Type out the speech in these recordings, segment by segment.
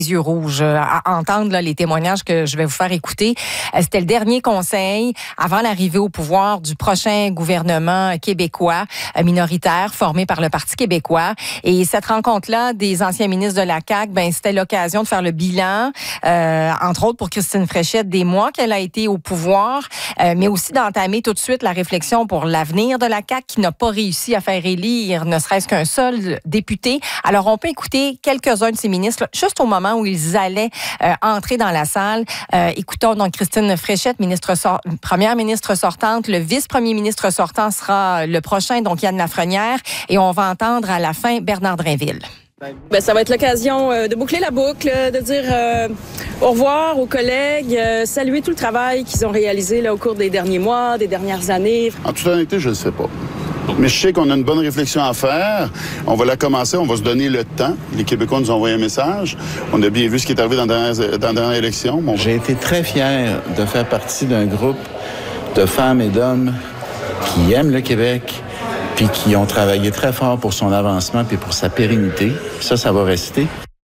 yeux rouges à entendre là, les témoignages que je vais vous faire écouter. C'était le dernier conseil avant l'arrivée au pouvoir du prochain gouvernement québécois minoritaire formé par le Parti québécois. Et cette rencontre-là des anciens ministres de la CAQ, c'était l'occasion de faire le bilan, entre autres pour Christine Fréchette, des mois qu'elle a été au pouvoir, mais aussi d'entamer tout de suite la réflexion pour l'avenir de la CAQ qui n'a pas réussi à faire élire ne serait-ce qu'un seul député. Alors, on peut écouter quelques-uns de ces ministres, là, juste au moment où ils allaient entrer dans la salle. Écoutons donc Christine Fréchette, première ministre sortante. Le vice-premier ministre sortant sera le prochain, donc Yann Lafrenière. Et on va entendre à la fin Bernard Drinville. Ça va être l'occasion de boucler la boucle, de dire au revoir aux collègues, saluer tout le travail qu'ils ont réalisé là, au cours des derniers mois, des dernières années. En toute honnêteté, je ne sais pas. Mais je sais qu'on a une bonne réflexion à faire. On va la commencer, on va se donner le temps. Les Québécois nous ont envoyé un message. On a bien vu ce qui est arrivé dans la dernière élection. J'ai été très fier de faire partie d'un groupe de femmes et d'hommes qui aiment le Québec puis qui ont travaillé très fort pour son avancement puis pour sa pérennité. Ça va rester.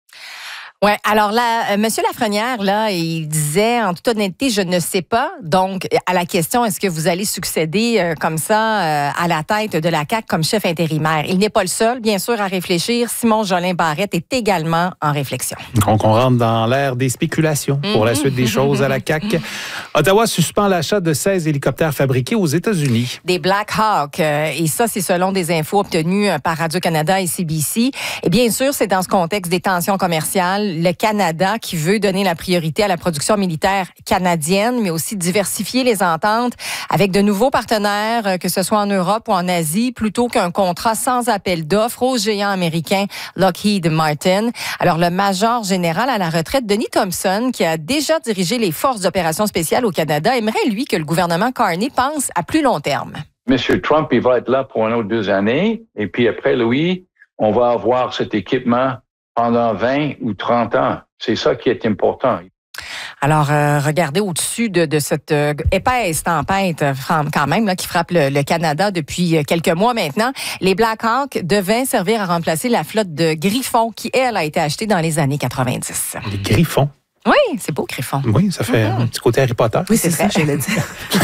Ouais, alors là, Monsieur Lafrenière, là, il disait, en toute honnêteté, je ne sais pas. Donc, à la question, est-ce que vous allez succéder comme ça à la tête de la CAQ comme chef intérimaire? Il n'est pas le seul, bien sûr, à réfléchir. Simon Jolin Barrette est également en réflexion. Donc, on rentre dans l'ère des spéculations pour la suite des choses à la CAQ. Ottawa suspend l'achat de 16 hélicoptères fabriqués aux États-Unis. Des Black Hawk. Et ça, c'est selon des infos obtenues par Radio-Canada et CBC. Et bien sûr, c'est dans ce contexte des tensions commerciales. Le Canada qui veut donner la priorité à la production militaire canadienne, mais aussi diversifier les ententes avec de nouveaux partenaires, que ce soit en Europe ou en Asie, plutôt qu'un contrat sans appel d'offres au géant américain Lockheed Martin. Alors, le major général à la retraite, Denis Thompson, qui a déjà dirigé les forces d'opération spéciales au Canada, aimerait, lui, que le gouvernement Carney pense à plus long terme. M. Trump, il va être là pour une autre 2 années. Et puis après, lui, on va avoir cet équipement pendant 20 ou 30 ans. C'est ça qui est important. Alors, regardez au-dessus de cette épaisse tempête quand même là, qui frappe le Canada depuis quelques mois maintenant. Les Black Hawk devaient servir à remplacer la flotte de Griffon qui, elle, a été achetée dans les années 90. Les Griffons? Oui, c'est beau, Griffon. Oui, ça fait un petit côté Harry Potter. Oui, c'est ça, j'allais dire.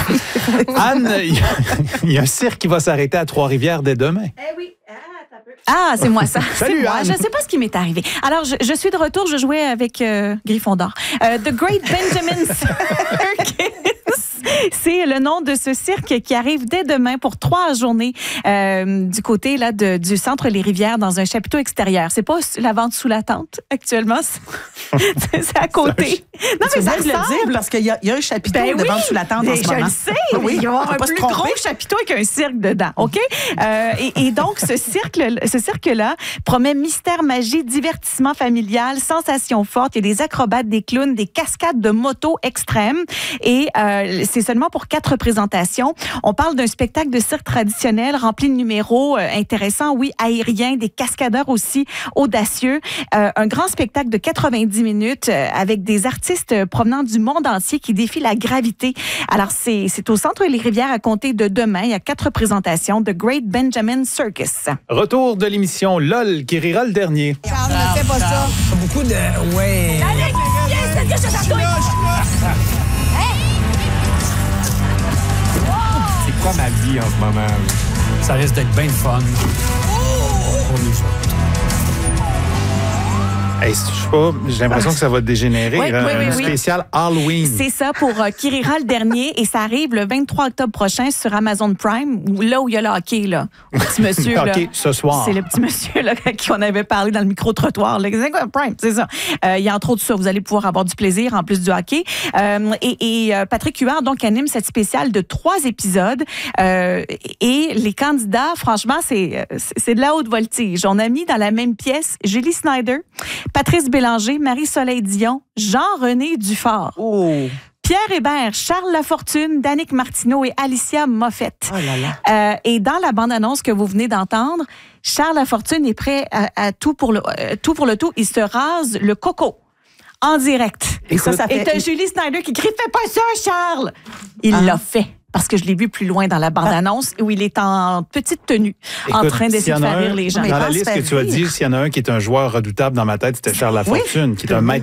Anne, il y a un cirque qui va s'arrêter à Trois-Rivières dès demain. Eh oui. Ah, c'est moi ça. Salut, c'est moi. Anne. Je ne sais pas ce qui m'est arrivé. Alors, je suis de retour. Je jouais avec Gryffondor. The Great Benjamin Circus. C'est le nom de ce cirque qui arrive dès demain pour 3 journées du côté là du centre Les Rivières dans un chapiteau extérieur. C'est pas la vente sous la tente actuellement. C'est à côté. Non, mais ça le dire parce qu'il y a un chapiteau de vente sous la tente en ce moment. Je le sais. Oui, il y aura un plus gros chapiteau avec un cirque dedans. OK? Et donc, ce cirque-là promet mystère, magie, divertissement familial, sensations fortes. Il y a des acrobates, des clowns, des cascades de motos extrêmes. Et c'est seulement pour 4 représentations. On parle d'un spectacle de cirque traditionnel rempli de numéros intéressants, oui, aériens, des cascadeurs aussi audacieux. Un grand spectacle de 90 minutes avec des artistes provenant du monde entier qui défient la gravité. Alors, c'est au Centre Les Rivières à compter de demain. Il y a 4 représentations de Great Benjamin Circus. Retour de l'émission LOL qui rira le dernier. Charles, ne fais pas ça. Beaucoup de... Ouais. C'est quoi ma vie en ce moment? Ça risque d'être bien fun. Pour nous autres. Hey, je sais pas, j'ai l'impression que ça va dégénérer. Oui, spécial Halloween. C'est ça pour qui rira le dernier et ça arrive le 23 octobre prochain sur Amazon Prime, là où il y a le hockey, là. Le petit monsieur, le hockey, là. ce soir. C'est le petit monsieur là, qui on avait parlé dans le micro-trottoir. Là. Prime, c'est ça. Il y a entre autres ça, vous allez pouvoir avoir du plaisir en plus du hockey. Et Patrick Huard, donc, anime cette spéciale de 3 épisodes. Et les candidats, franchement, c'est de la haute voltige. On a mis dans la même pièce Julie Snyder, Patrice Bélanger, Marie-Soleil Dion, Jean-René Dufort. Oh. Pierre Hébert, Charles Lafortune, Danick Martineau et Alicia Moffett. Oh là là. Et dans la bande-annonce que vous venez d'entendre, Charles Lafortune est prêt à tout pour le tout. Il se rase le coco en direct. Et ça fait... Et t'as Julie Snyder qui crie « Fais pas ça, Charles! » Il l'a fait. Parce que je l'ai vu plus loin dans la bande-annonce où il est en petite tenue, en train d'essayer de faire rire les gens. Dans la liste que tu as dit, s'il y en a un qui est un joueur redoutable dans ma tête, c'était Charles Lafortune, qui est un maître